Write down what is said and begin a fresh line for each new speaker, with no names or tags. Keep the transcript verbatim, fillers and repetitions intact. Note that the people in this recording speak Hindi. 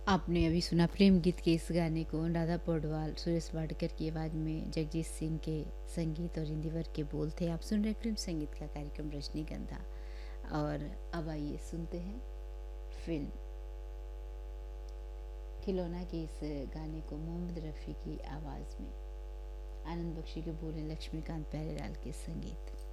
आपने अभी सुना प्रेम गीत के इस गाने को अनुराधा पौडवाल, सुरेश वाडकर की आवाज़ में जगजीत सिंह के संगीत और इंदिवर के बोल थे। आप सुन रहे फिल्म संगीत का कार्यक्रम रजनीगंधा। और अब आइए सुनते हैं फिल्म खिलौना के इस गाने को मोहम्मद रफ़ी की आवाज़ में, आनंद बख्शी के बोले, लक्ष्मीकांत प्यारेलाल के संगीत।